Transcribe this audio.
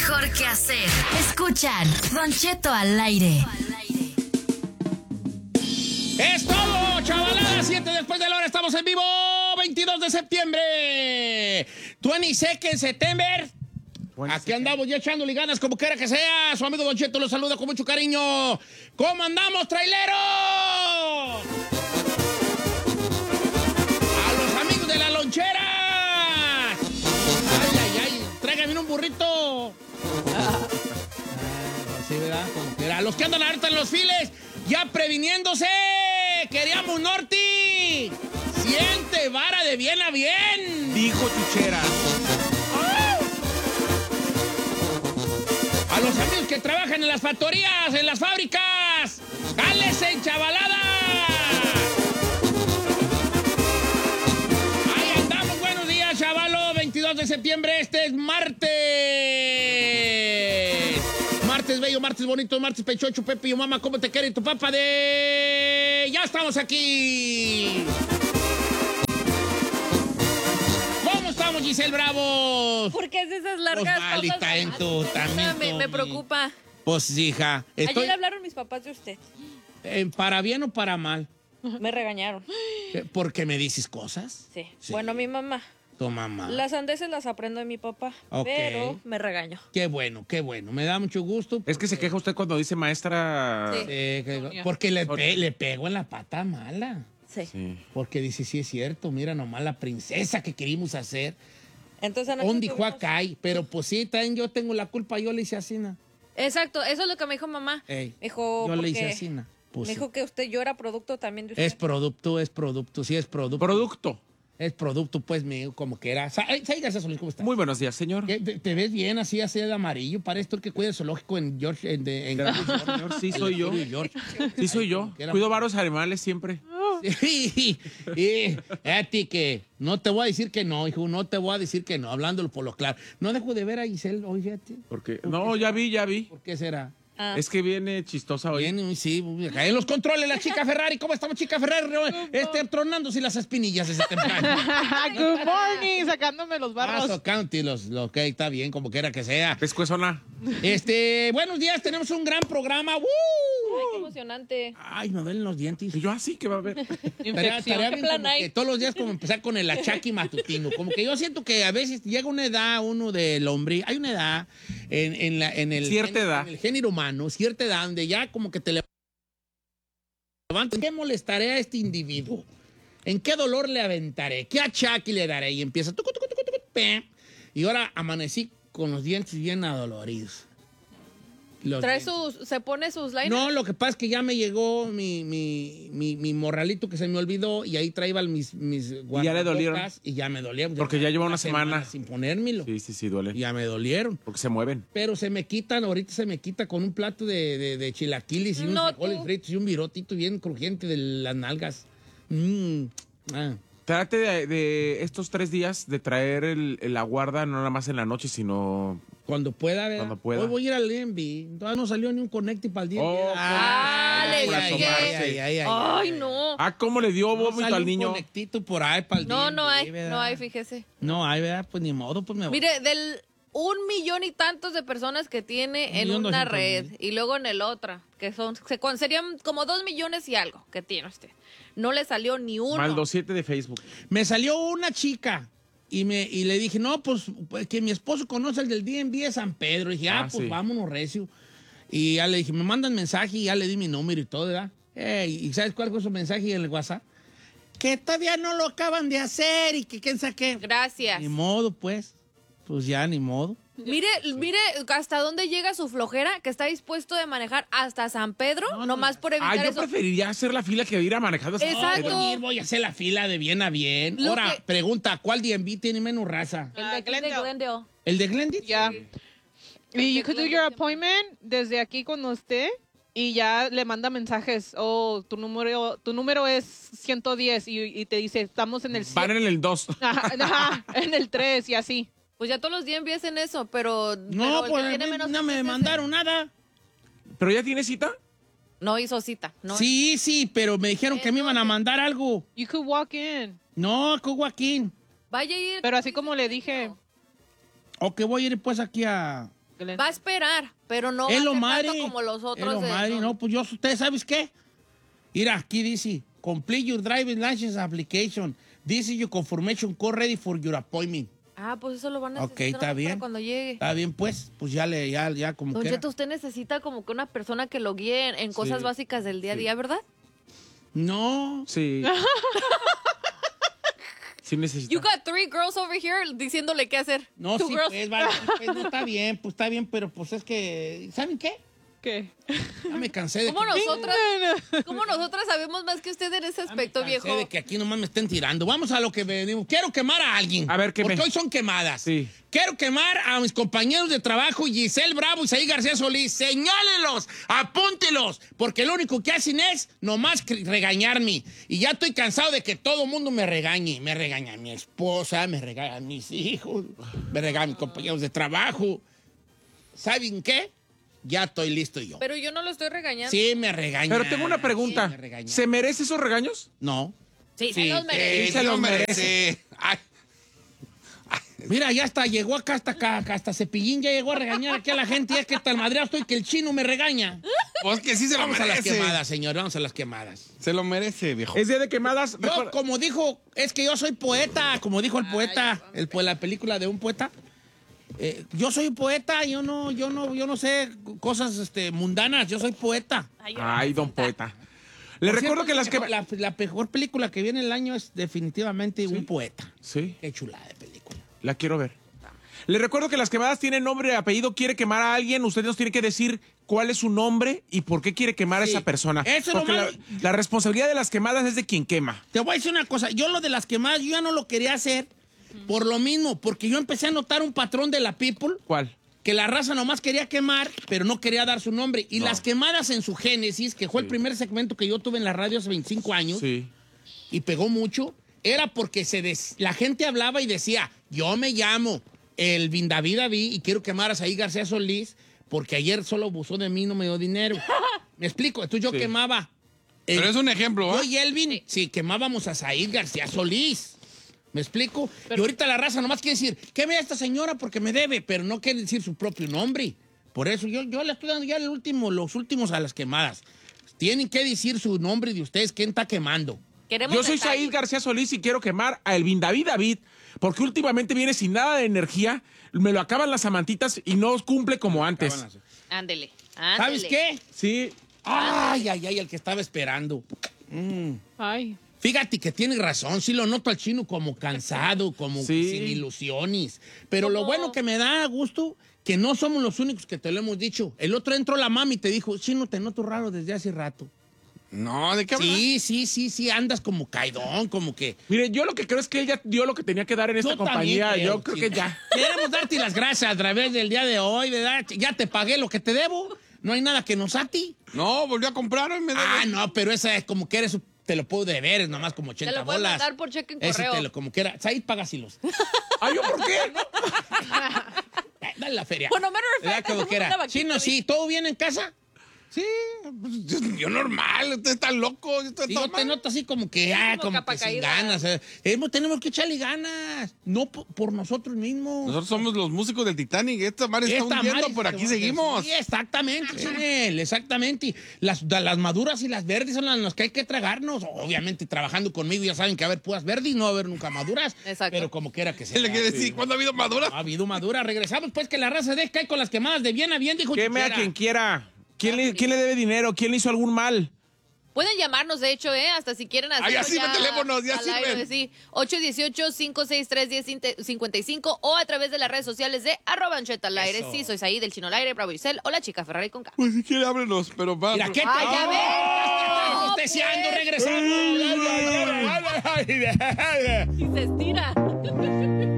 mejor que hacer. Escuchan Don Cheto al aire. Es todo, chavalada. 7 después de la hora. Estamos en vivo. 22 de septiembre. 22nd September. Aquí andamos ya echándole ganas como quiera que sea. Su amigo Don Cheto lo saluda con mucho cariño. ¿Cómo andamos, traileros? A los amigos de la lonchera. Ay. Tráigame un burrito. Así, ¿verdad? Como quiera. A los que andan ahorita en los files, ya previniéndose. Queríamos Norti. Siente vara de bien a bien. Dijo Tuchera. A los amigos que trabajan en las factorías, en las fábricas, ¡jálese, chavalada! Ahí andamos, buenos días, chavalo. 22 de septiembre, este es martes. Martes bello, martes bonito, martes pechocho, Pepe y mamá, ¿cómo te quiere tu papá de...? ¡Ya estamos aquí! ¿Cómo estamos, Giselle Bravo? ¿Por qué haces esas largas malita pausas? en tu también. Me preocupa. Pues, hija. Ayer hablaron mis papás de usted. ¿Para bien o para mal? Me regañaron. ¿Por qué me dices cosas? Sí. Bueno, mi mamá. Tu mamá. Las sandeces las aprendo de mi papá, pero me regañó. Qué bueno. Me da mucho gusto. Es que se queja usted cuando dice maestra... Sí. Porque le pego en la pata mala. Sí. Porque dice, sí es cierto, mira nomás la princesa que queríamos hacer. Entonces, ¿Dónde dijo acá? Pero pues sí, también yo tengo la culpa, yo le hice así, ¿no? Exacto, eso es lo que me dijo mamá. Ey, me dijo, yo le hice así, ¿no? Pues me dijo que yo era producto también de usted. Es producto, sí es producto. Producto. Es producto, pues, mío, como que era. ¿Cómo estás? Muy buenos días, señor. ¿Te ves bien así de amarillo? Parece tú el que cuida el zoológico en George. Señor, sí soy yo. Sí soy yo. Cuido varios animales siempre. Sí. A ti que no te voy a decir que no, hijo, no te voy a decir que no, hablándolo por lo claro. No dejo de ver a Giselle hoy, fíjate. Porque no, ya vi. ¿Por qué será? Es que viene chistosa hoy. Viene, sí, acá en los controles la chica Ferrari. ¿Cómo estamos, chica Ferrari? Tronándose las espinillas ese temprano. Good morning, sacándome los barros. Sacándote lo que está bien, como quiera que sea. Pescuezona. Buenos días, tenemos un gran programa. Ay, qué emocionante. Ay, me duelen los dientes. Y yo así que va a haber. Estaría bien plan como hay? que todos los días como empezar con el achaque matutino. Como que yo siento que a veces llega una edad, uno del hombre, hay una edad en el género humano, cierta edad donde ya como que te levantas. ¿En qué molestaré a este individuo? ¿En qué dolor le aventaré? ¿Qué achaque le daré? Y empieza y ahora amanecí con los dientes bien adoloridos. Se pone sus liners. No, lo que pasa es que ya me llegó mi morralito que se me olvidó y ahí traía mis ¿Y ya le dolieron? Y ya me dolieron. Porque ya lleva una semana sin ponérmelo. Sí, duele. Ya me dolieron. Porque se mueven. Pero ahorita se me quita con un plato de chilaquiles y unos frijoles fritos y un virotito bien crujiente de las nalgas. Trate de estos 3 días de traer la guarda, no nada más en la noche, sino... Cuando pueda, ¿verdad? Cuando pueda. Hoy voy a ir al Envy. Todavía no salió ni un Connecti para el día. Le dije. Ay, no. ¿Cómo le dio vómito al niño? Un Connectito por ahí para el día. No hay, fíjese. No hay, ¿verdad? Pues ni modo, pues me voy. Mire, del 1,000,000 y tantos de personas que tiene en una red y luego en el otra, que serían como 2 millones y algo que tiene usted. No le salió ni uno. Maldo 7 de Facebook. Me salió una chica y le dije, no, pues que mi esposo conoce el del DMV de San Pedro. Y dije, pues sí, vámonos recio. Y ya le dije, me mandan mensaje y ya le di mi número y todo, ¿verdad? ¿Y sabes cuál fue su mensaje en el WhatsApp? Que todavía no lo acaban de hacer y que quién sabe qué. Gracias. Ni modo, pues. Pues ya, ni modo. Mire hasta dónde llega su flojera, que está dispuesto de manejar hasta San Pedro, nomás por evitar yo eso. preferiría hacer la fila que ir a manejar hasta San Exacto. Pedro. Voy a hacer la fila de bien a bien. Ahora, pregunta, ¿cuál DMV tiene menos raza? El de Glendale. ¿El de Glendale? Ya. Y you could do your appointment desde aquí con usted y ya le manda mensajes. Tu número es 110 y te dice, estamos en el 7. Van en el 2. En el 3 y así. Pues ya todos los días hacen eso, pero... No, pero pues no me mandaron nada. ¿Pero ya tiene cita? No hizo cita. No. Sí, pero me dijeron que me iban a mandar algo. You could walk in. No, con Joaquín. Vaya a ir. Pero así como le dije. O que voy a ir pues aquí a Va a esperar, pero no Es va a lo ser madre. tanto como los otros. Es lo madre. No, pues ¿ustedes sabes qué? Mira, aquí dice, complete your driving license application. This is your confirmation code ready for your appointment. Ah, pues eso lo van a Ok, necesitar está bien. para cuando llegue. Está bien, pues ya como Don que. Cheto, usted necesita como que una persona que lo guíe en cosas básicas del día a día, ¿verdad? No. Sí. Sí necesita. You got 3 girls over here diciéndole qué hacer. No, Two sí, girls. pues, vale, pues, no, está bien, pero pues es que, ¿saben qué? ¿Qué? Ya me cansé de ¿Cómo que... nosotras sabemos más que usted en ese aspecto, Ya me cansé viejo? de que aquí nomás me estén tirando. Vamos a lo que venimos. Quiero quemar a alguien. A ver, porque hoy son quemadas. Sí. Quiero quemar a mis compañeros de trabajo, Giselle Bravo y Isaí García Solís. Señálenlos, apúntelos, porque lo único que hacen es nomás regañarme. Y ya estoy cansado de que todo el mundo me regañe. Me regaña mi esposa, me regañan mis hijos, me regañan mis compañeros de trabajo. ¿Saben qué? Ya estoy listo yo. Pero yo no lo estoy regañando. Sí, me regañan. Pero tengo una pregunta. Sí, me regañan. ¿Se merece esos regaños? No. Sí, se los merece. Sí, se los merece. Ay. Mira, ya hasta llegó acá, hasta Cepillín ya llegó a regañar aquí a la gente. Y es que tan madreado estoy que el chino me regaña. Pues que sí se lo Vamos a las merece. quemadas, señor, vamos a las quemadas. Se lo merece, viejo. Es día de quemadas. Yo, como dijo, es que yo soy poeta, como dijo el poeta, la película de un poeta. Yo soy poeta, yo no sé cosas mundanas, yo soy poeta. Ay, don poeta. Le Por recuerdo cierto, que las la mejor película que viene el año es definitivamente Un Poeta. Sí, Qué chulada de película. la quiero ver. Le recuerdo que las quemadas tienen nombre y apellido. Quiere quemar a alguien, usted nos tiene que decir cuál es su nombre y por qué quiere quemar a Sí. esa persona. Eso Porque nomás- la responsabilidad de las quemadas es de quien quema. Te voy a decir una cosa, yo lo de las quemadas, yo ya no lo quería hacer por lo mismo, porque yo empecé a notar un patrón de la people, ¿Cuál? que la raza nomás quería quemar, pero no quería dar su nombre. Y las quemadas en su génesis, que fue el primer segmento que yo tuve en la radio hace 25 años, Sí. y pegó mucho, era porque la gente hablaba y decía, yo me llamo Elvin David y quiero quemar a Saí García Solís, porque ayer solo abusó de mí, no me dio dinero. ¿Me explico? Entonces yo Sí. quemaba. Pero es un ejemplo, Yo ¿ah? y Elvin, sí, quemábamos a Saí García Solís. ¿Me explico? Y ahorita la raza nomás quiere decir, queme a esta señora porque me debe, pero no quiere decir su propio nombre. Por eso yo le estoy dando ya los últimos a las quemadas. Tienen que decir su nombre de ustedes, quién está quemando. Queremos Yo soy detalles. Said García Solís y quiero quemar a Elvin David, porque últimamente viene sin nada de energía, me lo acaban las amantitas y no cumple como antes. Ándele. ¿Sabes qué? Sí. Ay, el que estaba esperando. Ay. Fíjate que tiene razón, sí lo noto al chino como cansado, como Sí. sin ilusiones. Pero lo bueno que me da gusto, que no somos los únicos que te lo hemos dicho. El otro entró la mami y te dijo, chino, te noto raro desde hace rato. No, ¿de qué hablas? Sí, andas como caidón, como que... Mire, yo lo que creo es que él ya dio lo que tenía que dar en esta Yo compañía. también Yo creo que chino. ya. Queremos darte las gracias a través del día de hoy, ¿verdad? Ya te pagué lo que te debo, no hay nada que nos ati. No, volvió a comprar y me Ah, no, pero esa es como que eres... Te lo puedo deber, es nomás como 80 Te lo puedes bolas. mandar por cheque en Ese correo. te lo como quiera. Said, págasilos. Ay, ¿yo por qué? Dale la feria. Bueno, matter of ¿Verdad? fact, Como quiera. andaba aquí Chino, sí, ¿todo bien en casa? Sí, pues, yo normal, usted está loco, yo estoy Sí, todo yo te mal. noto así como que, como como capa que sin caída. ganas. Tenemos que echarle ganas. No por nosotros mismos. Nosotros somos los músicos del Titanic, esta madre está Esta hundiendo, madre por se aquí va a seguimos. hacer. Sí, exactamente, Chinel, exactamente. Las maduras y las verdes son las que hay que tragarnos. Obviamente, trabajando conmigo ya saben que va a haber puras verdes y no va a haber nunca maduras. Exacto. Pero como quiera que sea. ¿Qué le quiere decir? ¿Cuándo ha habido madura? Ha habido madura. Regresamos, pues, que la raza de cae con las quemadas de bien a bien, dijo Queme a Chiquera. quien quiera. ¿Quién le debe dinero? ¿Quién le hizo algún mal? Pueden llamarnos, de hecho, hasta si quieren hacer. ya sirven teléfonos, ya sirven. Sí, 818-563-1055 o a través de las redes sociales de @AnchettaLaire. Eso. Sí, soy Saí del Chino al Aire, Bravo Giselle o la chica Ferrari con K. Pues si quiere, ábrenos, pero va. Mira, ¿qué te ¡Ay, ya ves! Deseando, regresamos. Y se